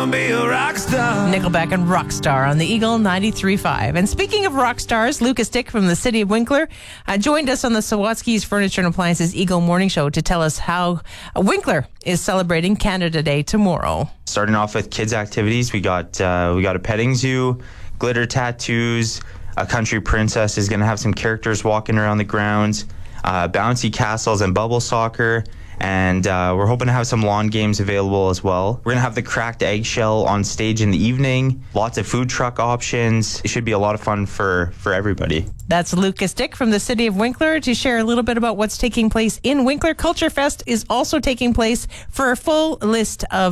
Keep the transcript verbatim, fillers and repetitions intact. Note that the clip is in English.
wanna be a rock star. Nickelback and Rockstar on the Eagle ninety-three point five. And speaking of rock stars, Lucas Dick from the city of Winkler uh, joined us on the Sawatsky's Furniture and Appliances Eagle Morning Show to tell us how uh, Winkler is celebrating Canada Day tomorrow. Starting off with kids' activities, we got uh, we got a petting zoo, glitter tattoos, a country princess is going to have some characters walking around the grounds, uh, bouncy castles and bubble soccer. And uh, we're hoping to have some lawn games available as well. We're going to have the cracked eggshell on stage in the evening. Lots of food truck options. It should be a lot of fun for, for everybody. That's Lucas Dick from the city of Winkler to share a little bit about what's taking place in Winkler. Culture Fest is also taking place. For a full list of